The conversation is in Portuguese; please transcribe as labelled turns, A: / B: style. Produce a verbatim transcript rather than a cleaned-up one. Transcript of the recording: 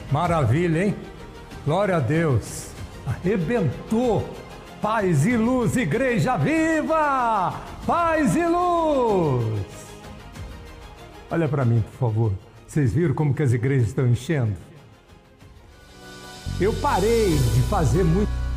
A: Maravilha, hein? Glória a Deus. Arrebentou. Paz e luz, igreja viva! Paz e luz! Olha para mim, por favor. Vocês viram como que as igrejas estão enchendo? Eu parei de fazer muito...